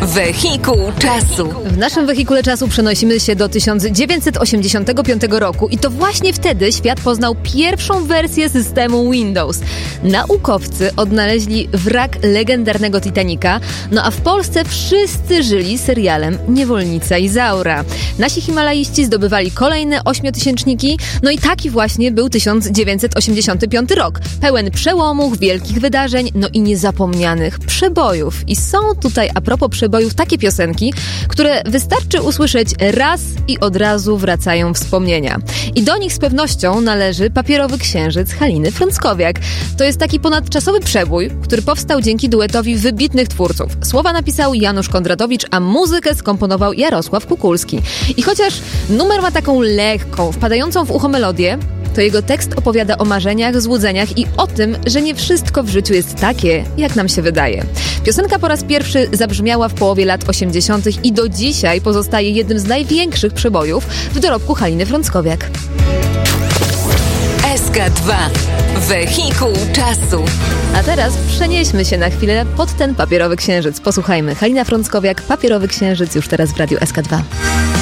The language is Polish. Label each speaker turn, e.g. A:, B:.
A: Wehikuł czasu.
B: W naszym wehikule czasu przenosimy się do 1985 roku i to właśnie wtedy świat poznał pierwszą wersję systemu Windows. Naukowcy odnaleźli wrak legendarnego Titanica, no a w Polsce wszyscy żyli serialem Niewolnica Izaura. Nasi himalaiści zdobywali kolejne 8-tysięczniki, no i taki właśnie był 1985 rok. Pełen przełomów, wielkich wydarzeń, no i niezapomnianych przebojów. I są tutaj a propos przebojów takie piosenki, które wystarczy usłyszeć raz i od razu wracają wspomnienia. I do nich z pewnością należy Papierowy Księżyc Haliny Frąckowiak. To jest taki ponadczasowy przebój, który powstał dzięki duetowi wybitnych twórców. Słowa napisał Janusz Kondratowicz, a muzykę skomponował Jarosław Kukulski. I chociaż numer ma taką lekką, wpadającą w ucho melodię, to jego tekst opowiada o marzeniach, złudzeniach i o tym, że nie wszystko w życiu jest takie, jak nam się wydaje. Piosenka po raz pierwszy zabrzmiała w połowie lat 80. i do dzisiaj pozostaje jednym z największych przebojów w dorobku Haliny Frąckowiak.
A: SK2. Wehikuł czasu.
B: A teraz przenieśmy się na chwilę pod ten Papierowy Księżyc. Posłuchajmy. Halina Frąckowiak, Papierowy Księżyc już teraz w radiu SK2.